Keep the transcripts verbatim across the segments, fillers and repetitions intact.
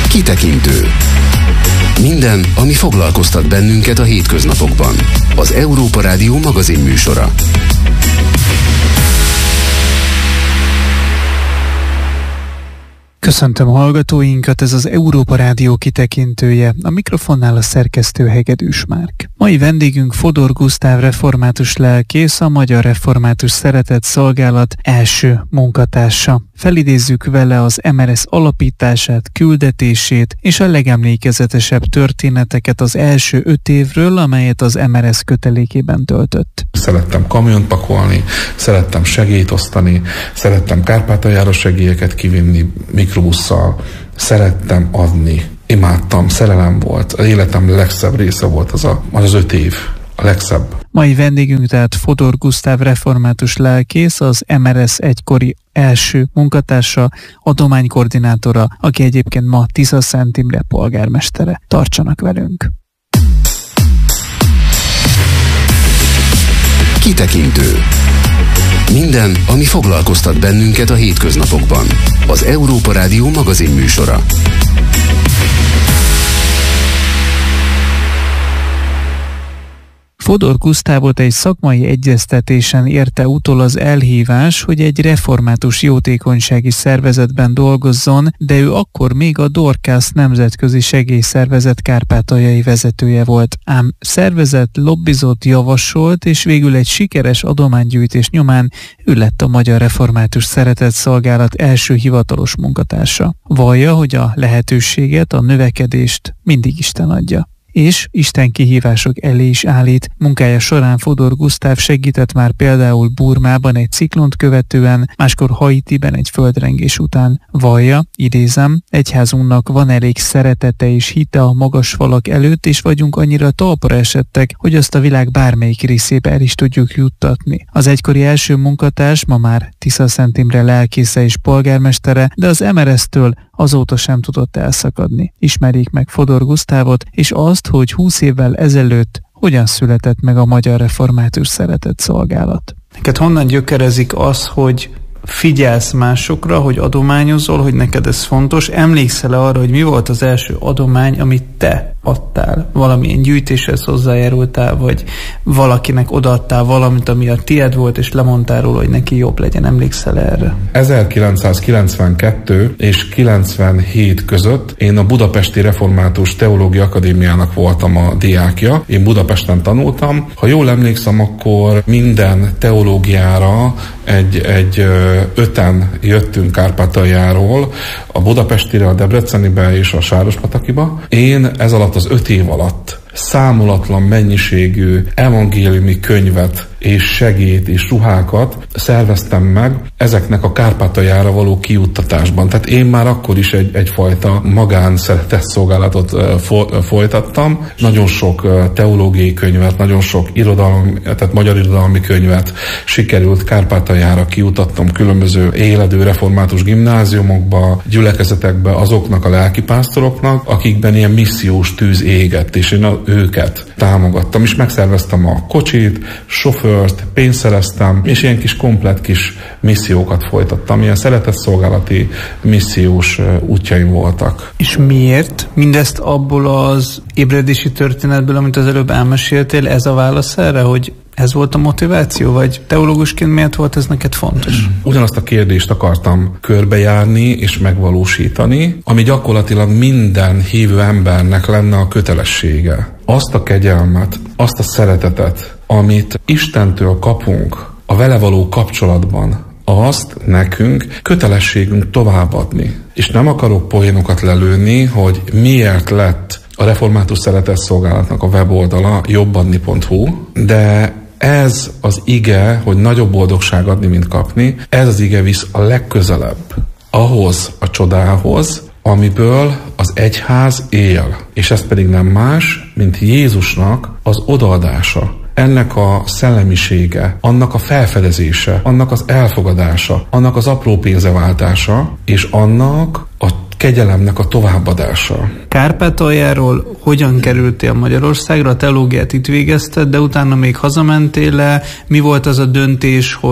Kitekintő. Minden, ami foglalkoztat bennünket a hétköznapokban. Az Európa Rádió magazin műsora. Köszöntöm hallgatóinkat, ez az Európa Rádió kitekintője, a mikrofonnál a szerkesztő Hegedűs Márk. Mai vendégünk Fodor Gusztáv református lelkész, a Magyar Református Szeretett Szolgálat első munkatársa. Felidézzük vele az em er es alapítását, küldetését és a legemlékezetesebb történeteket az első öt évről, amelyet az em er es kötelékében töltött. Szerettem kamiont pakolni, szerettem segélyt osztani, szerettem Kárpátaljára segélyeket kivinni mikrobusszal, szerettem adni, imádtam, szerelem volt. Az életem legszebb része volt az a, az, az öt év, a legszebb. Mai vendégünk tehát Fodor Gusztáv református lelkész, az em er es egykori első munkatársa, adománykoordinátora, aki egyébként ma Tiszaszent Imre polgármestere. Tartsanak velünk! Kitekintő. Minden, ami foglalkoztat bennünket a hétköznapokban. Az Európa Rádió magazin műsora. Fodor Gusztávot egy szakmai egyeztetésen érte utol az elhívás, hogy egy református jótékonysági szervezetben dolgozzon, de ő akkor még a Dorcas nemzetközi segélyszervezet kárpátaljai vezetője volt. Ám szervezet lobbizott, javasolt, és végül egy sikeres adománygyűjtés nyomán ő lett a Magyar Református Szeretett Szolgálat első hivatalos munkatársa. Vallja, hogy a lehetőséget, a növekedést mindig Isten adja. És Isten kihívások elé is állít. Munkája során Fodor Gusztáv segített már például Burmában egy ciklont követően, máskor Haitiben egy földrengés után. Vallja, idézem, egyházunknak van elég szeretete és hite a magas falak előtt, és vagyunk annyira talpra esettek, hogy azt a világ bármelyik részébe el is tudjuk juttatni. Az egykori első munkatárs ma már Tiszaszent Imre lelkésze és polgármestere, de az em er es-től azóta sem tudott elszakadni. Ismerjék meg Fodor Gusztávot, és azt, hogy húsz évvel ezelőtt hogyan született meg a Magyar Református Szeretett Szolgálat. Neked honnan gyökerezik az, hogy figyelsz másokra, hogy adományozol, hogy neked ez fontos? Emlékszel-e arra, hogy mi volt az első adomány, amit te adtál? Valamilyen gyűjtéshez hozzájárultál, vagy valakinek odaadtál valamit, ami a tied volt, és lemondtál róla, hogy neki jobb legyen. Emlékszel erre? ezerkilencszázkilencvenkettő és kilencvenhét között én a Budapesti Református Teológia Akadémiának voltam a diákja. Én Budapesten tanultam. Ha jól emlékszem, akkor minden teológiára egy, egy öten jöttünk Kárpátaljáról, a Budapestire, a Debrecenibe és a Sárospatakiba. Én ez alatt az öt év alatt számolatlan mennyiségű evangéliumi könyvet és segélyt és ruhákat szerveztem meg ezeknek a Kárpátaljára való kijuttatásban. Tehát én már akkor is egy, egyfajta magánszeretett szolgálatot folytattam. Nagyon sok teológiai könyvet, nagyon sok irodalmi, tehát magyar irodalmi könyvet sikerült Kárpátaljára kijutattam különböző éledő református gimnáziumokba, gyülekezetekbe azoknak a lelkipásztoroknak, akikben ilyen missziós tűz égett, és én a, őket támogattam, és megszerveztem a kocsit, sofőrt, pénzt szereztem, és ilyen kis komplett kis missziókat folytattam. Ilyen szeretetszolgálati missziós útjaim voltak. És miért? Mindezt abból az ébredési történetből, amit az előbb elmeséltél, ez a válasz erre, hogy ez volt a motiváció, vagy teológusként miért volt ez neked fontos? Ugyanazt a kérdést akartam körbejárni és megvalósítani, ami gyakorlatilag minden hívő embernek lenne a kötelessége. Azt a kegyelmet, azt a szeretetet, amit Istentől kapunk a vele való kapcsolatban, azt nekünk kötelességünk továbbadni. És nem akarok poénokat lelőni, hogy miért lett a Református Szeretett Szolgálatnak a weboldala jobbadni pont hu, de ez az ige, hogy nagyobb boldogság adni, mint kapni, ez az ige visz a legközelebb ahhoz a csodához, amiből az egyház él. És ez pedig nem más, mint Jézusnak az odaadása. Ennek a szellemisége, annak a felfedezése, annak az elfogadása, annak az apró pénzeváltása, és annak a kegyelemnek a továbbadása. Kárpátaljáról hogyan kerültél Magyarországra? A teológiát itt végezted, de utána még hazamentél le. Mi volt az a döntés, hogy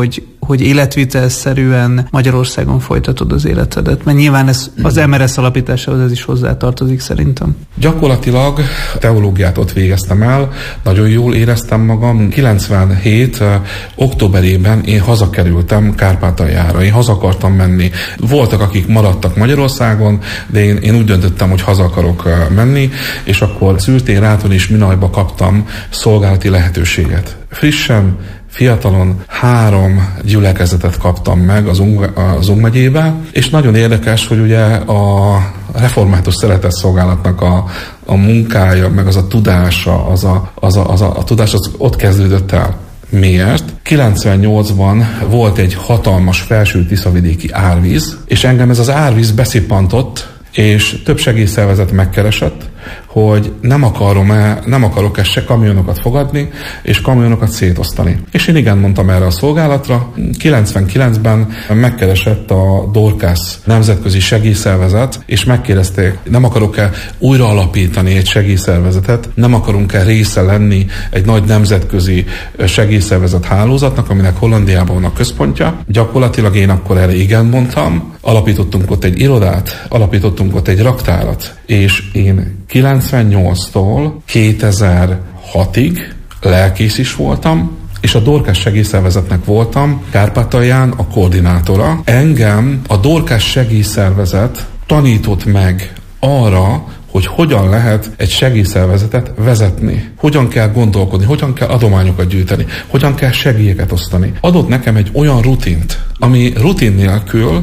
hogy életvitelszerűen Magyarországon folytatod az életedet? Mert nyilván ez az em er es alapításához ez is hozzátartozik szerintem. Gyakorlatilag teológiát ott végeztem el, nagyon jól éreztem magam. kilencvenhét októberében én hazakerültem Kárpátaljára, én haza akartam menni. Voltak, akik maradtak Magyarországon, de én, én úgy döntöttem, hogy haza akarok menni, és akkor Szürtén, Ráton és Minajba kaptam szolgálati lehetőséget. Frissen, fiatalon három gyülekezetet kaptam meg az Ung megyébe, és nagyon érdekes, hogy ugye a református szeretetszolgálatnak a, a munkája, meg az a tudása, az a, az a, az a, a tudás az ott kezdődött el. Miért? kilencvennyolcban volt egy hatalmas felső tiszavidéki árvíz, és engem ez az árvíz beszippantott, és több segélyszervezet megkeresett, hogy nem akarom-e, nem akarok-e se kamionokat fogadni, és kamionokat szétosztani. És én igen mondtam erre a szolgálatra. kilencvenkilencben megkeresett a Dorcas nemzetközi segélyszervezet, és megkérdezték, nem akarok-e újra alapítani egy segélyszervezetet, nem akarunk-e része lenni egy nagy nemzetközi segélyszervezet hálózatnak, aminek Hollandiában van a központja. Gyakorlatilag én akkor erre igen mondtam. Alapítottunk ott egy irodát, alapítottunk ott egy raktárat, és én kilencvennyolctól kétezer-hatig lelkész is voltam, és a Dorcas segélyszervezetnek voltam Kárpátalján a koordinátora. Engem a Dorcas segélyszervezet tanított meg arra, hogy hogyan lehet egy segélyszervezetet vezetni, hogyan kell gondolkodni, hogyan kell adományokat gyűjteni, hogyan kell segélyeket osztani. Adott nekem egy olyan rutint, ami rutin nélkül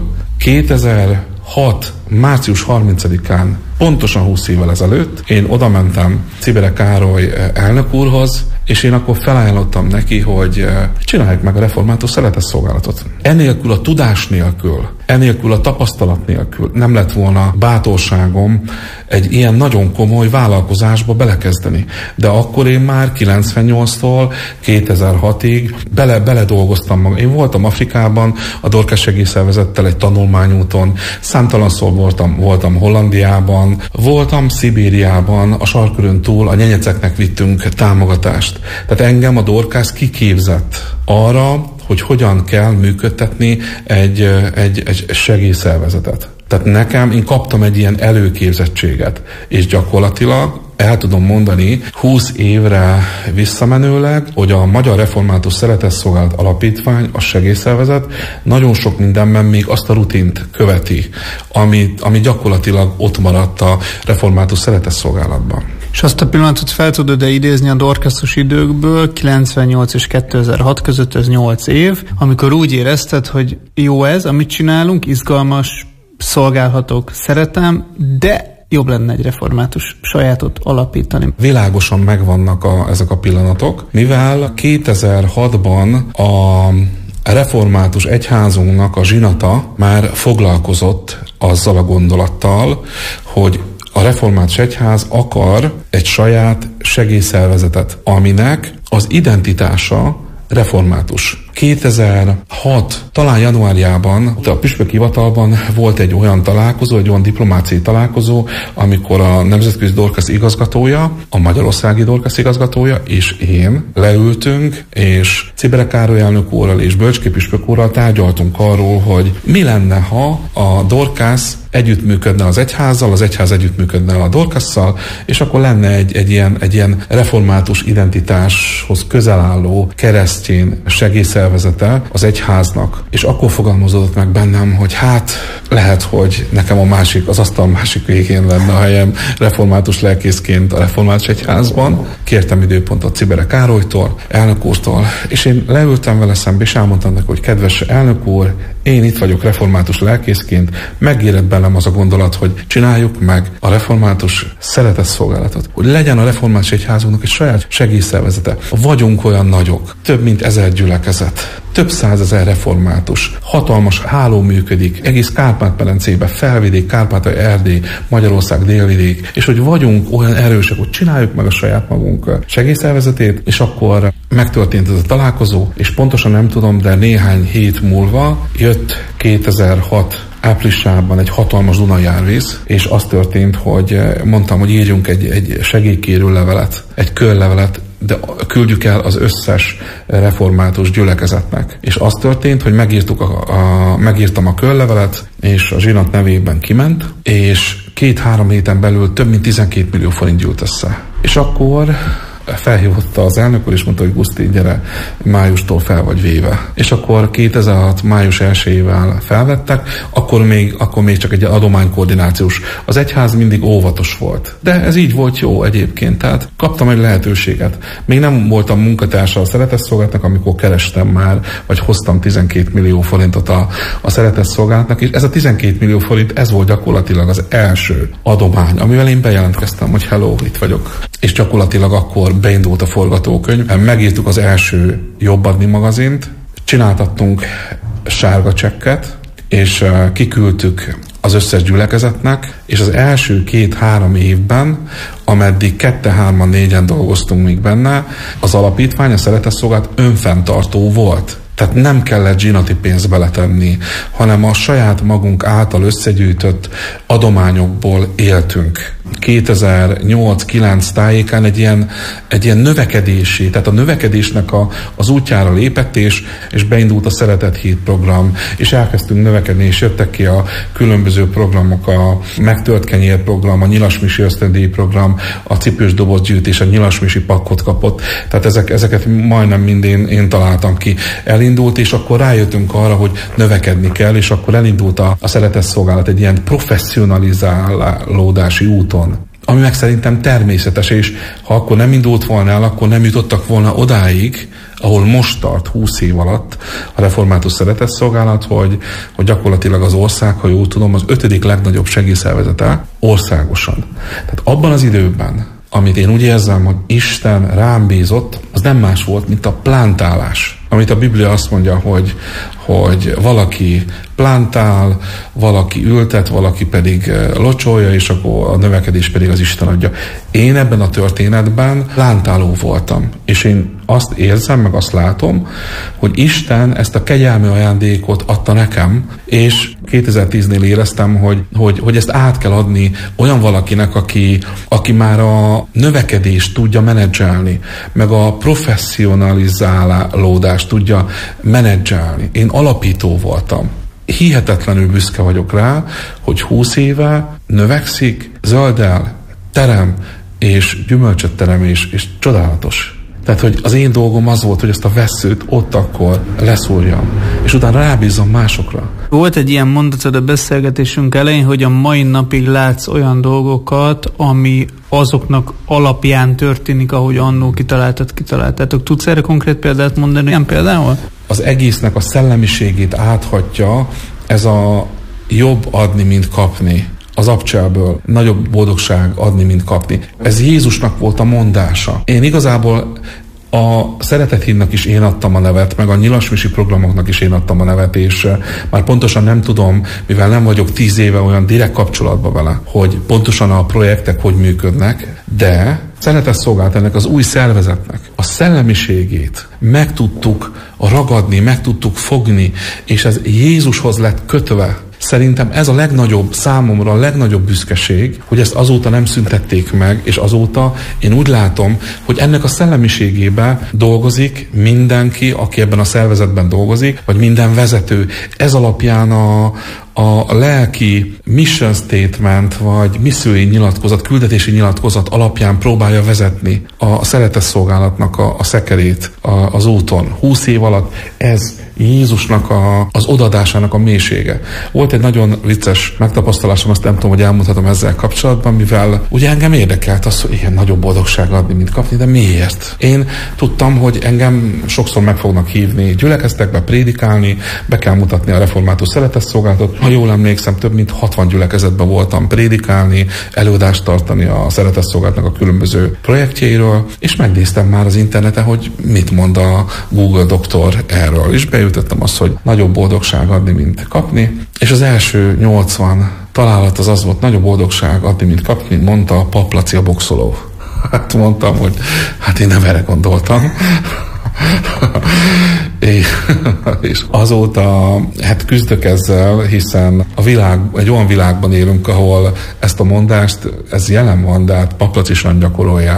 kétezer-hat március harmincadikán, pontosan húsz évvel ezelőtt, én oda mentem Czibere Károly elnök úrhoz, és én akkor felajánlottam neki, hogy csináljuk meg a református szeretetszolgálatot. Enélkül a tudás nélkül, enélkül a tapasztalat nélkül nem lett volna bátorságom egy ilyen nagyon komoly vállalkozásba belekezdeni. De akkor én már kilencvennyolctól kétezer-hatig bele, bele dolgoztam magam. Én voltam Afrikában a Dorcas segélyszervezettel egy tanulmányúton, számtalanszor voltam, voltam Hollandiában, voltam Szibériában, a Sarkkörön túl a nyenyeceknek vittünk támogatást. Tehát engem a Dorcas kiképzett arra, hogy hogyan kell működtetni egy, egy, egy segélyszervezetet. Tehát nekem, én kaptam egy ilyen előképzettséget, és gyakorlatilag el tudom mondani húsz évre visszamenőleg, hogy a Magyar Református Szeretetszolgálat Alapítvány, a segélyszervezet nagyon sok mindenben még azt a rutint követi, ami, ami gyakorlatilag ott maradt a Református Szeretetszolgálatban. És azt a pillanatot fel tudod-e idézni a dorcasos időkből, kilencvennyolc és kétezer-hat között, ez nyolc év, amikor úgy érezted, hogy jó ez, amit csinálunk, izgalmas, szolgálhatok, szeretem, de jobb lenne egy református sajátot alapítani. Világosan megvannak a, ezek a pillanatok, mivel kétezer-hatban a református egyházunknak a zsinata már foglalkozott azzal a gondolattal, hogy a református egyház akar egy saját segélyszervezetet, aminek az identitása református. kétezer-hat, talán januárjában a püspöki hivatalban volt egy olyan találkozó, egy olyan diplomáciai találkozó, amikor a Nemzetközi Dorcas igazgatója, a Magyarországi Dorcas igazgatója és én leültünk, és Czibere Károly elnök úrral és Bölcské püspök úrral tárgyaltunk arról, hogy mi lenne, ha a Dorcas együttműködne az egyházzal, az egyház együttműködne a Dorcasszal, és akkor lenne egy, egy, ilyen, egy ilyen református identitáshoz közel álló keresztény segélyszervezete az egyháznak. És akkor fogalmazódott meg bennem, hogy hát lehet, hogy nekem a másik, az asztal másik végén lenne a helyem református lelkészként a református egyházban. Kértem időpontot Czibere Károlytól, elnök úrtól, és én leültem vele szembe, és elmondtam neki, hogy kedves elnök úr, én itt vagyok református lelkészként, megérett bennem az a gondolat, hogy csináljuk meg a református szeretetszolgálatot, hogy legyen a református egyházunknak egy saját segélyszervezete. Vagyunk olyan nagyok, több mint ezer gyülekezet, több százezer református, hatalmas háló működik, egész Kárpát-medencébe, Felvidék, Kárpátalja, Erdély, Magyarország, Délvidék, és hogy vagyunk olyan erősek, hogy csináljuk meg a saját magunk segélyszervezetét, és akkor megtörtént ez a találkozó, és pontosan nem tudom, de néhány hét múlva jött kétezer-hat áprilisában egy hatalmas Dunai árvíz, és az történt, hogy mondtam, hogy írjunk egy, egy segélykérő levelet, egy körlevelet de küldjük el az összes református gyülekezetnek. És az történt, hogy megírtuk a, a, megírtam a körlevelet, és a zsinat nevében kiment, és két-három héten belül több mint tizenkét millió forint gyűlt össze. És akkor felhívotta az elnök úr, és mondta, hogy Guszti, gyere, májustól fel vagy véve. És akkor kétezer-hat május elsejével felvettek, akkor még, akkor még csak egy adománykoordinációs. Az egyház mindig óvatos volt. De ez így volt jó egyébként, tehát kaptam egy lehetőséget. Még nem voltam munkatársa a Szeretetszolgálatnak, amikor kerestem már, vagy hoztam tizenkét millió forintot a, a Szeretetszolgálatnak, és ez a tizenkét millió forint, ez volt gyakorlatilag az első adomány, amivel én bejelentkeztem, hogy hello, itt vagyok. És gyakorlatilag akkor beindult a forgatókönyv. Megírtuk az első Jobb adni magazint, csináltattunk sárga csekket, és kiküldtük az összes gyülekezetnek, és az első két-három évben, ameddig kette-hárman, négyen dolgoztunk még benne, az alapítvány, a Szeretetszolgálat önfenntartó volt. Tehát nem kellett zsinati pénzt beletenni, hanem a saját magunk által összegyűjtött adományokból éltünk. kétezer-nyolc-kilenc tájékán egy ilyen, egy ilyen növekedési, tehát a növekedésnek a, az útjára lépett, és, és beindult a Szeretet Híd program, és elkezdtünk növekedni, és jöttek ki a különböző programok, a Megtört kenyér program, a Nyilasmisi ösztöndíj program, a cipős doboz gyűjtés, a Nyilasmisi pakkot kapott, tehát ezek, ezeket majdnem mind én, én találtam ki. Elindult, és akkor rájöttünk arra, hogy növekedni kell, és akkor elindult a, a Szeretetszolgálat egy ilyen professzionalizálódási úton, ami meg szerintem természetes, és ha akkor nem indult volna el, akkor nem jutottak volna odáig, ahol most tart húsz év alatt a Református Szeretetszolgálat, hogy, hogy gyakorlatilag az ország, ha jól tudom, az ötödik legnagyobb segélyszervezete országosan. Tehát abban az időben, amit én úgy érzem, hogy Isten rám bízott, az nem más volt, mint a plántálás. Amit a Biblia azt mondja, hogy, hogy valaki plántál, valaki ültet, valaki pedig locsolja, és akkor a növekedés pedig az Isten adja. Én ebben a történetben plántáló voltam, és én azt érzem, meg azt látom, hogy Isten ezt a kegyelmi ajándékot adta nekem, és kétezer-tíznél éreztem, hogy, hogy, hogy ezt át kell adni olyan valakinek, aki, aki már a növekedést tudja menedzselni, meg a professzionalizálódást tudja menedzselni. Én alapító voltam. Hihetetlenül büszke vagyok rá, hogy húsz éve növekszik, zöldel, terem, és gyümölcsöt terem, és, és csodálatos. Tehát, hogy az én dolgom az volt, hogy ezt a vesszőt ott akkor leszúrjam, és utána rábízzam másokra. Volt egy ilyen mondatod a beszélgetésünk elején, hogy a mai napig látsz olyan dolgokat, ami azoknak alapján történik, ahogy annó kitaláltad, kitaláltátok. Tudsz erre konkrét példát mondani? Ilyen például? Az egésznek a szellemiségét áthatja ez a jobb adni, mint kapni. Az abcselből nagyobb boldogság adni, mint kapni. Ez Jézusnak volt a mondása. Én igazából a Szeretet Hídnak is én adtam a nevet, meg a Nyilasmisi programoknak is én adtam a nevet, és már pontosan nem tudom, mivel nem vagyok tíz éve olyan direkt kapcsolatban vele, hogy pontosan a projektek hogy működnek, de Szeretetszolgálat ennek az új szervezetnek a szellemiségét meg tudtuk ragadni, meg tudtuk fogni, és ez Jézushoz lett kötve. Szerintem ez a legnagyobb, számomra a legnagyobb büszkeség, hogy ezt azóta nem szüntették meg, és azóta én úgy látom, hogy ennek a szellemiségében dolgozik mindenki, aki ebben a szervezetben dolgozik, vagy minden vezető. Ez alapján a, a lelki mission statement, vagy missziói nyilatkozat, küldetési nyilatkozat alapján próbálja vezetni a Szeretetszolgálatnak a, a szekerét a, az úton. Húsz év alatt ez Jézusnak a, az odadásának a mélysége. Volt egy nagyon vicces megtapasztalásom, azt nem tudom, hogy elmondhatom ezzel kapcsolatban, mivel ugye engem érdekelt az, hogy ilyen nagyobb boldogság adni, mint kapni, de miért? Én tudtam, hogy engem sokszor meg fognak hívni gyülekeztekbe, prédikálni, be kell mutatni a Református Szeretetszolgálatot. Ha jól emlékszem, több mint hatvan gyülekezetben voltam prédikálni, előadást tartani a Szeretetszolgálatnak a különböző projektjeiről, és megnéztem már az interneten, hogy mit mond a Google doktor erről, és beütöttem azt, hogy nagyobb boldogság adni, mint kapni, és az első nyolcvan találat az az volt, nagyobb boldogság adni, mint kapni, mint mondta a Pap Laci, a boxoló. Hát mondtam, hogy hát én nem erre gondoltam. És azóta hát küzdök ezzel, hiszen a világ, egy olyan világban élünk, ahol ezt a mondást, ez jelen van, de hát Pap Laci is gyakorolják.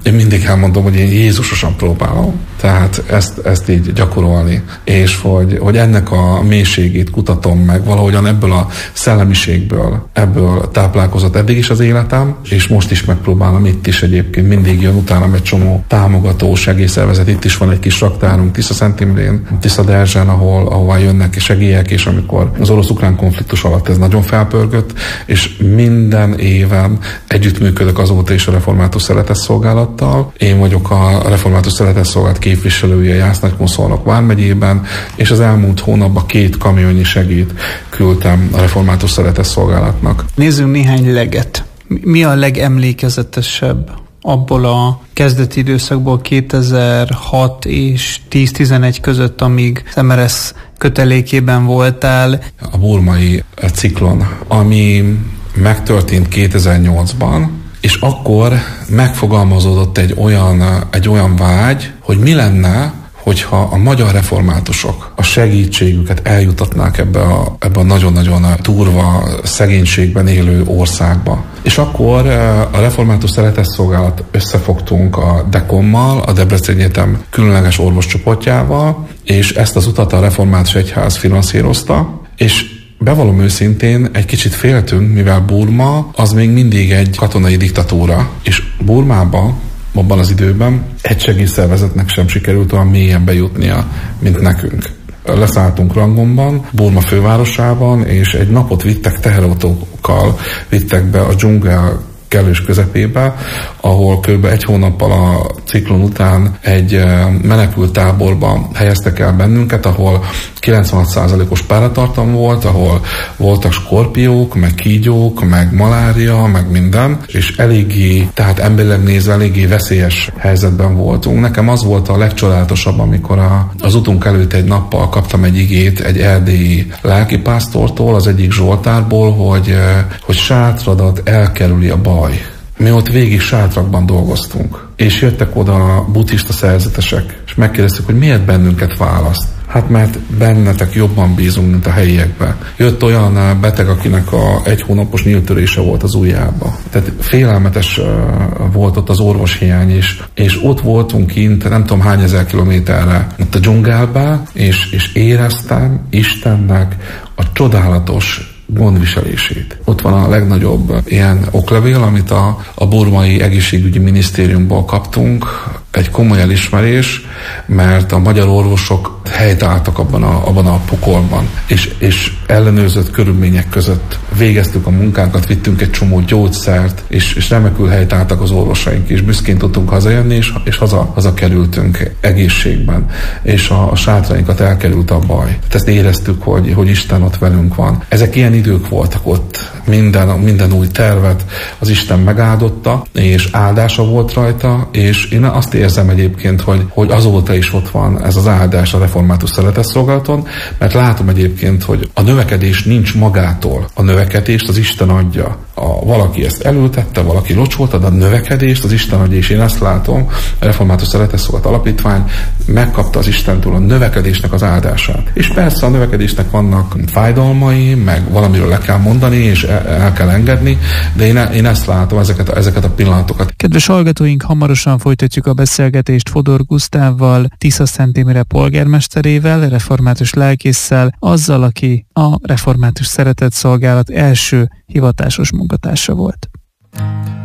Én mindig elmondom, hogy én Jézusosan próbálom. Tehát ezt, ezt így gyakorolni. És hogy, hogy ennek a mélységét kutatom meg, valahogyan ebből a szellemiségből, ebből táplálkozott eddig is az életem, és most is megpróbálom itt is egyébként. Mindig jön utánam egy csomó támogató segélyszervezet. Itt is van egy kis raktárunk Tisza-Szentimrén, Tisza-Derzsen, ahol, ahová jönnek segélyek, és amikor az orosz-ukrán konfliktus alatt ez nagyon felpörgött, és minden éven együttműködök azóta is a Református Szeretetszolgálattal. Én vagyok a Református Szeretetszolgálat képviselője Jász-Nagykun-Szolnok vármegyében, és az elmúlt hónapban két kamionnyi segít küldtem a Református Szeretetszolgálatnak. Nézzünk néhány leget. Mi a legemlékezetesebb abból a kezdeti időszakból kétezer-hat és tíz-tizenegy között, amíg az em er es kötelékében voltál? A burmai ciklon, ami megtörtént kétezer-nyolcban, és akkor megfogalmazódott egy olyan, egy olyan vágy, hogy mi lenne, hogyha a magyar reformátusok a segítségüket eljutatnák ebbe a, ebbe a nagyon-nagyon durva szegénységben élő országba. És akkor a Református Szeretetszolgálat összefogtunk a dekommal, a Debreceni Egyetem különleges orvoscsoportjával, és ezt az utat a Református Egyház finanszírozta, és bevallom őszintén, egy kicsit féltünk, mivel Burma az még mindig egy katonai diktatúra, és Burmában abban az időben egy segélyszervezetnek sem sikerült olyan mélyen bejutnia, mint nekünk. Leszálltunk Rangonban, Burma fővárosában, és egy napot vittek teherautókkal, vittek be a dzsungel kellős közepébe, ahol kb. egy hónappal a ciklon után egy menekült táborban helyeztek el bennünket, ahol kilencvenhat százalékos páratartalom volt, ahol voltak skorpiók, meg kígyók, meg malária, meg minden, és eléggé, tehát emberileg nézve eléggé veszélyes helyzetben voltunk. Nekem az volt a legcsodálatosabb, amikor a, az utunk előtt egy nappal kaptam egy igét egy erdélyi lelkipásztortól, az egyik zsoltárból, hogy, hogy sátradat elkerüli a baj. Mi ott végig sátrakban dolgoztunk, és jöttek oda a buddhista szerzetesek, és megkérdeztük, hogy miért bennünket választ. Hát mert bennetek jobban bízunk, mint a helyiekben. Jött olyan beteg, akinek a egy hónapos nyíltörése volt az ujjába. Tehát félelmetes volt ott az orvoshiány is, és ott voltunk kint, nem tudom hány ezer kilométerre, ott a dzsungelben, és, és éreztem Istennek a csodálatos gondviselését. Ott van a legnagyobb ilyen oklevél, amit a, a burmai egészségügyi minisztériumból kaptunk, egy komoly elismerés, mert a magyar orvosok helytálltak abban a, abban a pokolban, és, és ellenőrzött körülmények között végeztük a munkánkat, vittünk egy csomó gyógyszert, és, és remekül helytálltak az orvosaink, és büszkén tudtunk hazajönni, és, és haza, haza kerültünk egészségben, és a, a sátrainkat elkerült a baj. Tehát ezt éreztük, hogy, hogy Isten ott velünk van. Ezek ilyen idők voltak ott, minden, minden új tervet az Isten megáldotta, és áldása volt rajta, és én azt érzem egyébként, hogy, hogy azóta is ott van ez az áldás a Református Szeretetszolgálaton, mert látom egyébként, hogy a növekedés nincs magától. A növekedést az Isten adja. A, valaki ezt elültette, valaki locsolta, de a növekedést az Isten adja, és én ezt látom, a Református Szeretetszolgálat Alapítvány megkapta az Istentől a növekedésnek az áldását. És persze a növekedésnek vannak fájdalmai, meg valamiről le kell mondani, és el, el kell engedni, de én, én ezt látom, ezeket a, ezeket a pillanatokat. Kedves hallgatóink, hamarosan folytatjuk a beszélgetést Fodor Gusztávval, Tisza-Szentimre polgármesterével, református lelkésszel, azzal, aki a Református Szeretetszolgálat első hivatásos munkatársa volt.